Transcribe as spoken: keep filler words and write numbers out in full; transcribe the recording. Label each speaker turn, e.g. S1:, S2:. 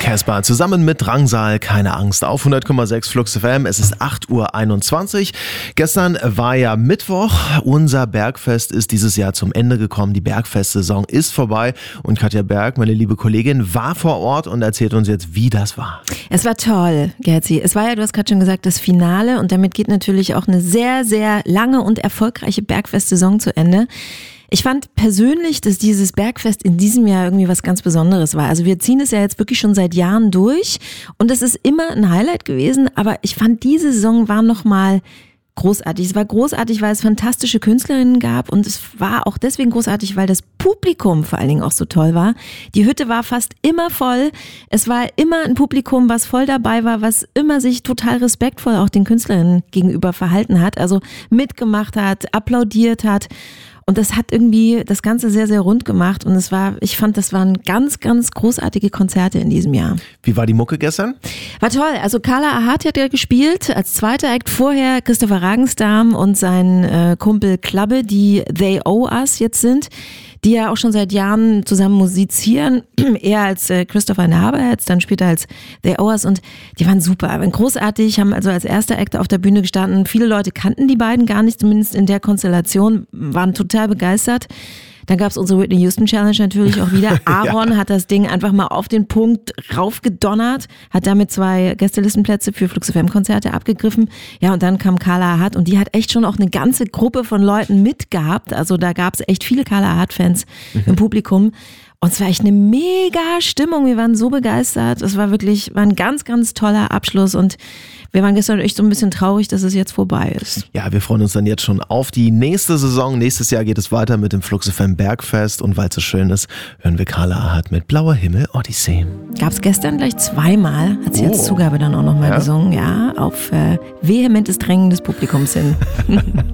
S1: Casper zusammen mit Drangsal, keine Angst, auf hundert Komma sechs Flux F M. Es ist acht Uhr einundzwanzig. Gestern war ja Mittwoch. Unser Bergfest ist dieses Jahr zum Ende gekommen. Die Bergfest-Saison ist vorbei. Und Katja Berg, meine liebe Kollegin, war vor Ort und erzählt uns jetzt, wie das war.
S2: Es war toll, Gerzi. Es war ja, du hast gerade schon gesagt, das Finale. Und damit geht natürlich auch eine sehr, sehr lange und erfolgreiche Bergfest-Saison zu Ende. Ich fand persönlich, dass dieses Bergfest in diesem Jahr irgendwie was ganz Besonderes war. Also wir ziehen es ja jetzt wirklich schon seit Jahren durch und es ist immer ein Highlight gewesen, aber ich fand, diese Saison war nochmal großartig. Es war großartig, weil es fantastische Künstlerinnen gab und es war auch deswegen großartig, weil das Publikum vor allen Dingen auch so toll war. Die Hütte war fast immer voll. Es war immer ein Publikum, was voll dabei war, was immer sich total respektvoll auch den Künstlerinnen gegenüber verhalten hat, also mitgemacht hat, applaudiert hat. Und das hat irgendwie das Ganze sehr, sehr rund gemacht und es war, ich fand, das waren ganz, ganz großartige Konzerte in diesem Jahr.
S1: Wie war die Mucke gestern?
S2: War toll. Also Carla Ahat hat ja gespielt als zweiter Act, vorher Christopher Ragenstam und sein äh, Kumpel Klabbe, die They Owe Us jetzt sind, die ja auch schon seit Jahren zusammen musizieren, eher als äh, Christopher in der Haberheads, dann später als They Owe Us und die waren super, waren großartig, haben also als erster Act auf der Bühne gestanden. Viele Leute kannten die beiden gar nicht, zumindest in der Konstellation, waren total begeistert. Dann gab es unsere Whitney Houston Challenge natürlich auch wieder. Aaron ja. hat das Ding einfach mal auf den Punkt raufgedonnert, hat damit zwei Gästelistenplätze für Flux F M Konzerte abgegriffen. Ja, und dann kam Carla Ahat und die hat echt schon auch eine ganze Gruppe von Leuten mitgehabt. Also da gab es echt viele Carla Ahat Fans mhm. im Publikum. Und es war echt eine mega Stimmung. Wir waren so begeistert. Es war wirklich, war ein ganz, ganz toller Abschluss und wir waren gestern echt so ein bisschen traurig, dass es jetzt vorbei ist.
S1: Ja, wir freuen uns dann jetzt schon auf die nächste Saison. Nächstes Jahr geht es weiter mit dem Flux F M Bergfest und weil es so schön ist, hören wir Carla Ahat mit Blauer Himmel Odyssee.
S2: Gab es gestern gleich zweimal, hat sie oh. als Zugabe dann auch nochmal ja? gesungen, ja, auf äh, vehementes Drängen des Publikums hin.